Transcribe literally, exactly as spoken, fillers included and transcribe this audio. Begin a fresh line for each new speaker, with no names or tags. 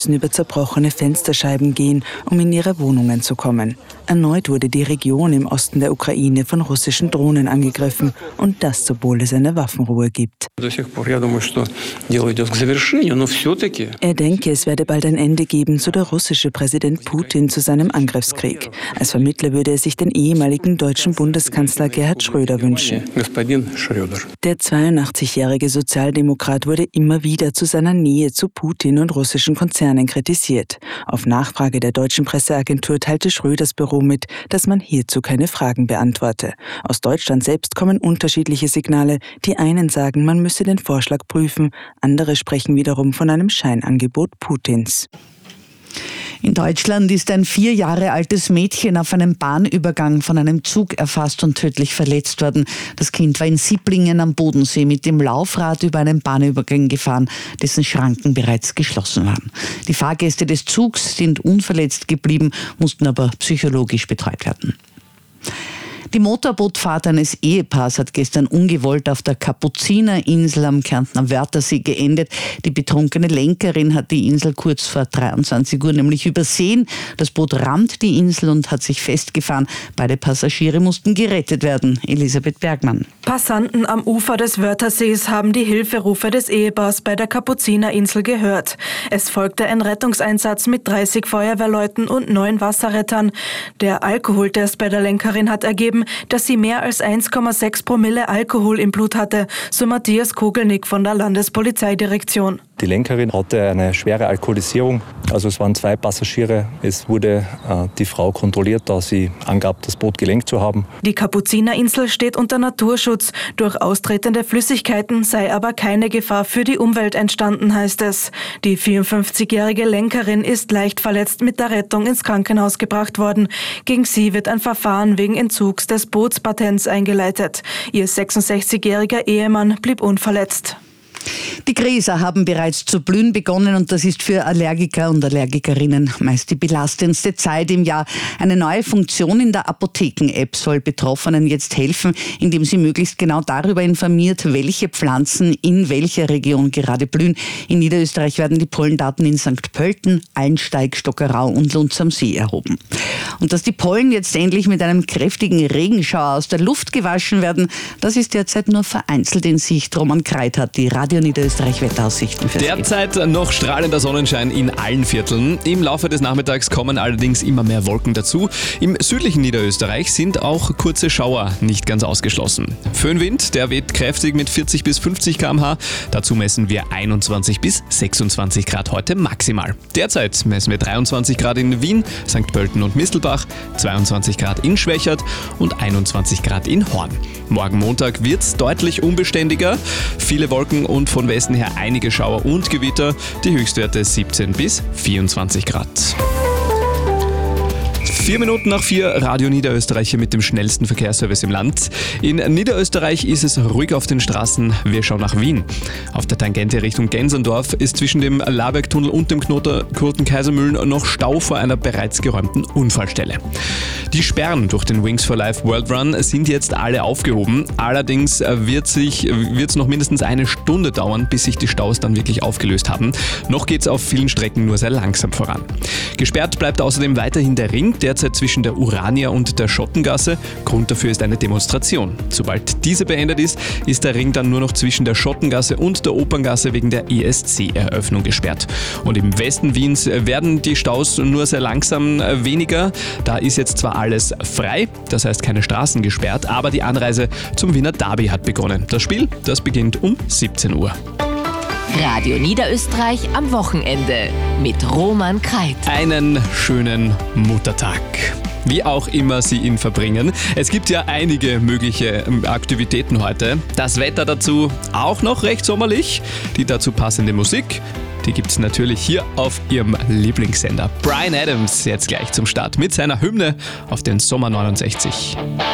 müssen über zerbrochene Fensterscheiben gehen, um in ihre Wohnungen zu kommen. Erneut wurde die Region im Osten der Ukraine von russischen Drohnen angegriffen und das, obwohl es eine Waffenruhe gibt. Er denke, es werde bald ein Ende geben, so der russische Präsident Putin zu seinem Angriffskrieg. Als Vermittler würde er sich den ehemaligen deutschen Bundeskanzler Gerhard Schröder wünschen. Der zweiundachtzigjährige Sozialdemokrat wurde immer wieder zu seiner Nähe zu Putin und russischen Konzernen kritisiert. Auf Nachfrage der deutschen Presseagentur teilte Schröders Büro mit, dass man hierzu keine Fragen beantworte. Aus Deutschland selbst kommen unterschiedliche Signale. Die einen sagen, man müsse den Vorschlag prüfen, andere sprechen wiederum von einem Scheinangebot Putins.
In Deutschland ist ein vier Jahre altes Mädchen auf einem Bahnübergang von einem Zug erfasst und tödlich verletzt worden. Das Kind war in Sipplingen am Bodensee mit dem Laufrad über einen Bahnübergang gefahren, dessen Schranken bereits geschlossen waren. Die Fahrgäste des Zugs sind unverletzt geblieben, mussten aber psychologisch betreut werden. Die Motorbootfahrt eines Ehepaars hat gestern ungewollt auf der Kapuzinerinsel am Kärntner Wörthersee geendet. Die betrunkene Lenkerin hat die Insel kurz vor dreiundzwanzig Uhr nämlich übersehen. Das Boot rammt die Insel und hat sich festgefahren. Beide Passagiere mussten gerettet werden. Elisabeth Bergmann.
Passanten am Ufer des Wörthersees haben die Hilferufe des Ehepaars bei der Kapuzinerinsel gehört. Es folgte ein Rettungseinsatz mit dreißig Feuerwehrleuten und neun Wasserrettern. Der Alkoholtest bei der Lenkerin hat ergeben, dass sie mehr als eins Komma sechs Promille Alkohol im Blut hatte, so Matthias Kogelnick von der Landespolizeidirektion.
Die Lenkerin hatte eine schwere Alkoholisierung, also es waren zwei Passagiere. Es wurde äh, die Frau kontrolliert, da sie angab, das Boot gelenkt zu haben.
Die Kapuzinerinsel steht unter Naturschutz. Durch austretende Flüssigkeiten sei aber keine Gefahr für die Umwelt entstanden, heißt es. Die vierundfünfzigjährige Lenkerin ist leicht verletzt mit der Rettung ins Krankenhaus gebracht worden. Gegen sie wird ein Verfahren wegen Entzugs des Bootspatents eingeleitet. Ihr sechsundsechzigjähriger Ehemann blieb unverletzt.
Die Gräser haben bereits zu blühen begonnen und das ist für Allergiker und Allergikerinnen meist die belastendste Zeit im Jahr. Eine neue Funktion in der Apotheken-App soll Betroffenen jetzt helfen, indem sie möglichst genau darüber informiert, welche Pflanzen in welcher Region gerade blühen. In Niederösterreich werden die Pollendaten in Sankt Pölten, Allensteig, Stockerau und Lunz am See erhoben. Und dass die Pollen jetzt endlich mit einem kräftigen Regenschauer aus der Luft gewaschen werden, das ist derzeit nur vereinzelt in Sicht. Roman Kreit hat die Radio Niederösterreich Wetteraussichten für Sie.
Derzeit noch strahlender Sonnenschein in allen Vierteln. Im Laufe des Nachmittags kommen allerdings immer mehr Wolken dazu. Im südlichen Niederösterreich sind auch kurze Schauer nicht ganz ausgeschlossen. Föhnwind, der weht kräftig mit vierzig bis fünfzig Kilometer pro Stunde. Dazu messen wir einundzwanzig bis sechsundzwanzig Grad heute maximal. Derzeit messen wir dreiundzwanzig Grad in Wien, Sankt Pölten und Mistelbach, zweiundzwanzig Grad in Schwächert und einundzwanzig Grad in Horn. Morgen Montag wird es deutlich unbeständiger. Viele Wolken und von Westen her einige Schauer und Gewitter. Die Höchstwerte siebzehn bis vierundzwanzig Grad. Vier Minuten nach vier, Radio Niederösterreich mit dem schnellsten Verkehrsservice im Land. In Niederösterreich ist es ruhig auf den Straßen. Wir schauen nach Wien. Auf der Tangente Richtung Gensendorf ist zwischen dem Labergtunnel und dem Knoten Kaisermühlen noch Stau vor einer bereits geräumten Unfallstelle. Die Sperren durch den Wings for Life World Run sind jetzt alle aufgehoben. Allerdings wird es noch mindestens eine Stunde dauern, bis sich die Staus dann wirklich aufgelöst haben. Noch geht es auf vielen Strecken nur sehr langsam voran. Gesperrt bleibt außerdem weiterhin der Ring, derzeit zwischen der Urania und der Schottengasse. Grund dafür ist eine Demonstration. Sobald diese beendet ist, ist der Ring dann nur noch zwischen der Schottengasse und der Operngasse wegen der E S C-Eröffnung gesperrt. Und im Westen Wiens werden die Staus nur sehr langsam weniger. Da ist jetzt zwar alles frei, das heißt keine Straßen gesperrt, aber die Anreise zum Wiener Derby hat begonnen. Das Spiel, das beginnt um siebzehn Uhr.
Radio Niederösterreich am Wochenende mit Roman Kreit.
Einen schönen Muttertag. Wie auch immer Sie ihn verbringen. Es gibt ja einige mögliche Aktivitäten heute. Das Wetter dazu auch noch recht sommerlich. Die dazu passende Musik, die gibt es natürlich hier auf Ihrem Lieblingssender. Bryan Adams jetzt gleich zum Start mit seiner Hymne auf den Sommer neunundsechzig.